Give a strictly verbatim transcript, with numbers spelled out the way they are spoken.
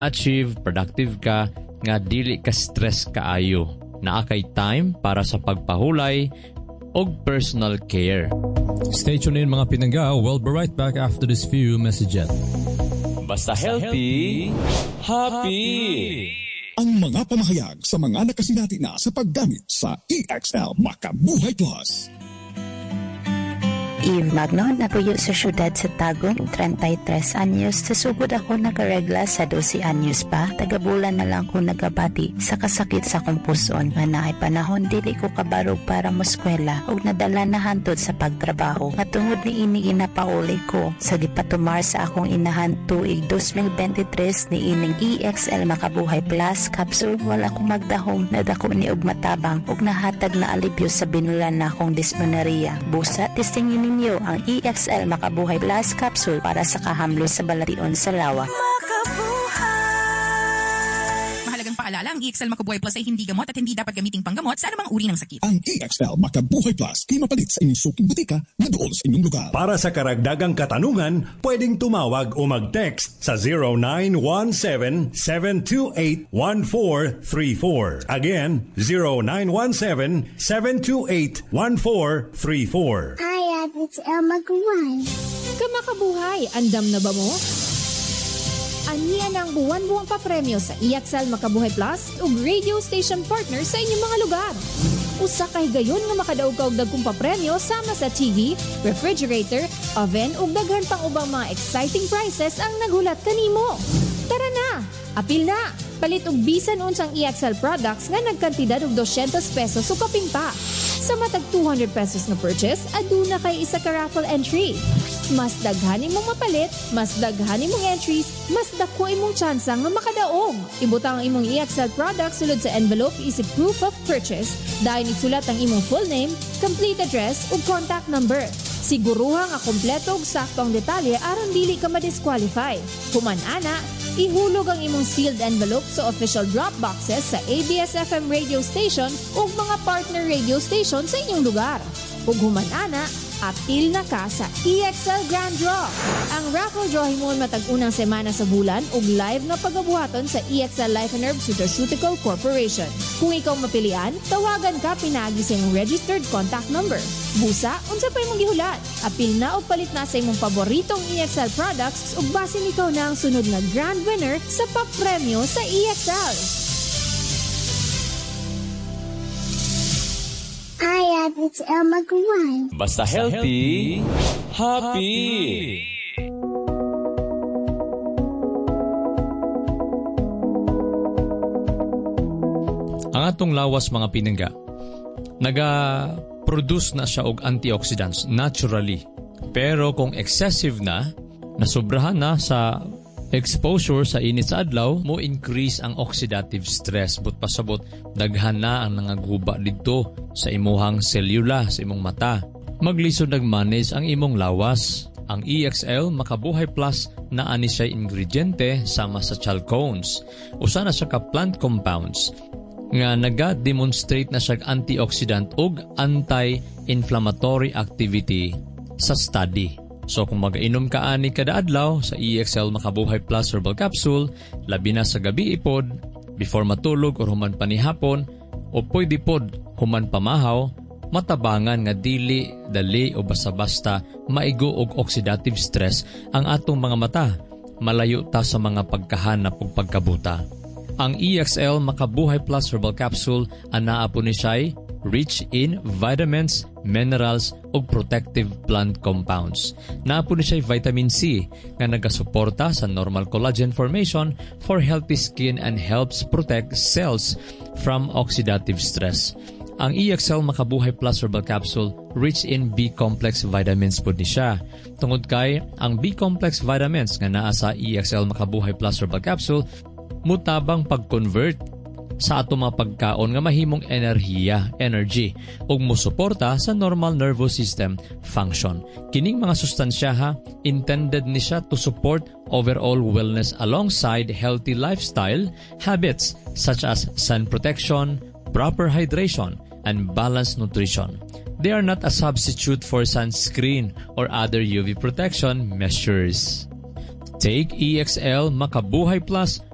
achieve, productive ka, nga dili ka stress kaayo. Naa kay time para sa pagpahulay o personal care. Stay tuned in mga pinangga. We'll be right back after this few messages. Basta healthy, happy! Ang mga pamahayag sa mga nakasinati na sa paggamit sa E X L Makabuhay Plus. Eve Magno, napuyo sa syudad sa Tagum, thirty-three anyos. Sa sugod ako nagaregla sa twelve anyos pa. Tagabulan na lang ko nagabati sa kasakit sa kong puson. Nga naay panahon, dili ko kabarog para muskwela o nadala na hantod sa pagtrabaho. Matungod ni ini inapauli ko sa gipatumar sa akong inahan tuig twenty twenty-three ni ining E X L Makabuhay Plus capsule. Wala ko magdahom na dako ni og matabang og nahatag na alibyo sa binulan na akong dysmenorrhea. Busa, testingin ninyo ang E X L Makabuhay Plus capsule para sa kahamlo sa balation sa lawa. Mahalagang paalala, ang E X L Makabuhay Plus ay hindi gamot at hindi dapat gamiting panggamot sa anumang uri ng sakit. Ang E X L Makabuhay Plus ay mapalit sa inyong suking butika na doon sa inyong lugar. Para sa karagdagang katanungan, pwedeng tumawag o mag-text sa zero nine one seven, seven two eight, one four three four. Again, zero nine one seven, seven two eight, one four three four. It's El Magaway. Kamakabuhay, andam na ba mo? Aniya ng buwan-buwang papremyo sa E X L Makabuhay Plus ug radio station partner sa inyong mga lugar. Usa kay gayon nga makadaog ka og dagkong papremyo sama sa T V, refrigerator, oven ug daghan pang ubang mga exciting prizes ang naghulat kanimo. Tara na! Apil na! Palit og bisan unsang E X L products nga nagkantidad og two hundred pesos o kaping pa. Sa matag two hundred pesos na purchase, aduna kay isa ka raffle entry. Mas daghan imong mapalit, mas daghan imong entries, mas dako imong tsansa nga makadaog. Ibutang ang imong E X L products sulod sa envelope isip proof of purchase. Dahil isulat ang imong full name, complete address ug contact number. Siguruha nga kompleto ug sakto ang detalye aron dili ka ma-disqualify. Human ana, ihulog ang imong sealed envelope sa official drop boxes sa A B S F M radio station ug mga partner radio station sa inyong lugar. Ug human ana, apil na ka sa E X L Grand Draw. Ang raffle draw himon matag unang semana sa bulan ug live na pagabuhaton sa E X L Life and Herb Nutraceutical Corporation. Kung ikaw mapilian, tawagan ka pinaagi sa imong registered contact number. Busa, unsa pa imong gihulat? Apil na o palit na sa imong paboritong E X L products ug basin ikaw na ang sunod na grand winner sa papremyo sa E X L. Hi, it's El Magaway. Basta healthy, happy! Ang atong lawas mga pinangga, naga-produce na siya og antioxidants naturally. Pero kung excessive na, nasobrahan na sa exposure sa init sa adlaw, mo increase ang oxidative stress. But pasabot, daghan na ang nangaguba dito sa imuhang selula, sa imong mata. Maglisod nag-manage ang imong lawas. Ang E X L Makabuhay Plus na ani siya ingrediente sama sa chalcones. Usa na siya ka plant compounds nga naga-demonstrate na siya antioxidant ug anti-inflammatory activity sa study. So kung mag-inom ka ani kada adlaw sa E X L Makabuhay Plus Herbal Capsule, labi na sa gabi ipod, before matulog or human panihapon, o pwede pod human pamahaw, matabangan nga dili, dali o basta-basta maigo og oxidative stress ang atong mga mata. Malayo ta sa mga pagkahanap ug pagkabuta. Ang E X L Makabuhay Plus Herbal Capsule anaa po ni siya rich in vitamins, minerals ug protective plant compounds. Naa po ni siya vitamin C nga nagasuporta sa normal collagen formation for healthy skin and helps protect cells from oxidative stress. Ang E X L Makabuhay Plus Herbal Capsule rich in B-complex vitamins po ni siya. Tungod kay ang B-complex vitamins nga naa sa E X L Makabuhay Plus Herbal Capsule mutabang pag-convert sa ato mga pagkaon nga mahimong enerhiya, energy, ug musuporta sa normal nervous system function. Kining mga sustansya ha, intended ni siya to support overall wellness alongside healthy lifestyle habits such as sun protection, proper hydration, and balanced nutrition. They are not a substitute for sunscreen or other U V protection measures. Take E X L Makabuhay Plus